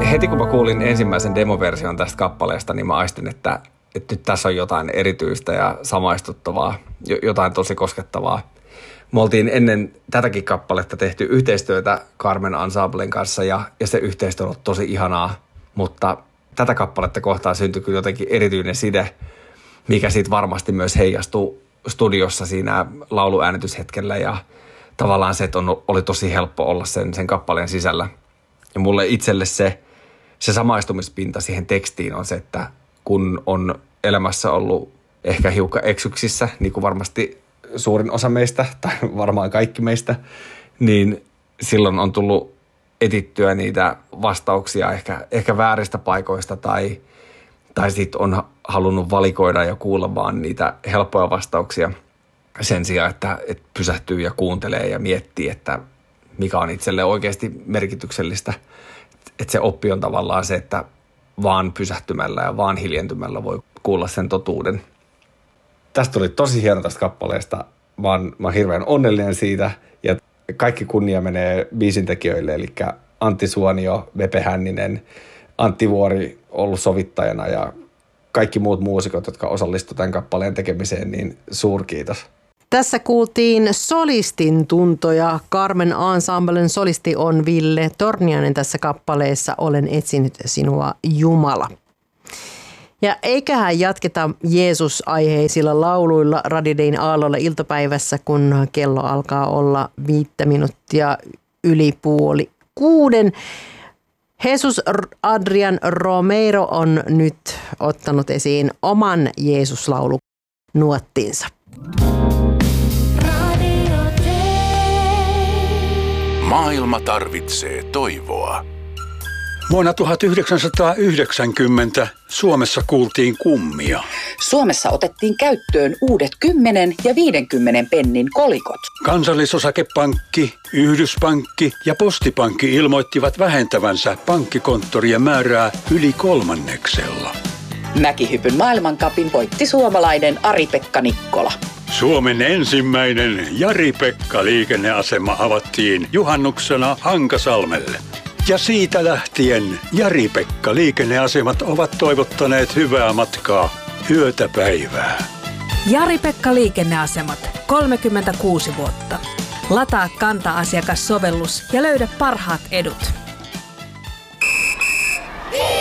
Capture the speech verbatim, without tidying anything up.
heti kun mä kuulin ensimmäisen demoversion tästä kappaleesta, niin mä aistin, että, että nyt tässä on jotain erityistä ja samaistuttavaa, jotain tosi koskettavaa. Me oltiin ennen tätäkin kappaletta tehty yhteistyötä Carmen Ensemblen kanssa ja, ja se yhteistyö on ollut tosi ihanaa, mutta tätä kappaletta kohtaan syntyi kyllä jotenkin erityinen side, mikä siitä varmasti myös heijastuu studiossa siinä lauluäänityshetkellä ja tavallaan se, että on, oli tosi helppo olla sen, sen kappaleen sisällä. Ja mulle itselle se, se samaistumispinta siihen tekstiin on se, että kun on elämässä ollut ehkä hiukan eksyksissä, niin kuin varmasti suurin osa meistä, tai varmaan kaikki meistä, niin silloin on tullut etittyä niitä vastauksia ehkä, ehkä vääristä paikoista, tai, tai sitten on halunnut valikoida ja kuulla vaan niitä helppoja vastauksia sen sijaan, että, että pysähtyy ja kuuntelee ja miettii, että mikä on itselle oikeasti merkityksellistä. Että se oppi on tavallaan se, että vaan pysähtymällä ja vaan hiljentymällä voi kuulla sen totuuden. Tästä tuli tosi hieno tästä kappaleesta. Mä oon, mä oon hirveän onnellinen siitä ja kaikki kunnia menee biisintekijöille, eli Antti Suonio, Vepe Hänninen, Antti Vuori ollut sovittajana ja kaikki muut muusikot, jotka osallistuivat tämän kappaleen tekemiseen, niin suurkiitos. Tässä kuultiin solistin tuntoja. Carmen Ensemblen solisti on Ville Torniainen tässä kappaleessa Olen etsinyt sinua Jumala. Ja eiköhän jatketa Jeesus-aiheisilla lauluilla Radiodein aallolla iltapäivässä, kun kello alkaa olla viittä minuuttia yli puoli kuuden. Jesus Adrian Romero on nyt ottanut esiin oman Jeesus-laulunuottinsa. Maailma tarvitsee toivoa. Vuonna tuhatyhdeksänsataayhdeksänkymmentä Suomessa kuultiin kummia. Suomessa otettiin käyttöön uudet kymmenen ja viidenkymmenen pennin kolikot. Kansallisosakepankki, Yhdyspankki ja Postipankki ilmoittivat vähentävänsä pankkikonttorien määrää yli kolmanneksella. Mäkihypyn maailmankapin voitti suomalainen Ari-Pekka Nikkola. Suomen ensimmäinen Jari-Pekka-liikenneasema avattiin juhannuksena Hankasalmelle. Ja siitä lähtien Jari-Pekka-liikenneasemat ovat toivottaneet hyvää matkaa yötä päivää. Jari-Pekka-liikenneasemat, kolmekymmentäkuusi vuotta. Lataa Kanta-asiakassovellus ja löydä parhaat edut.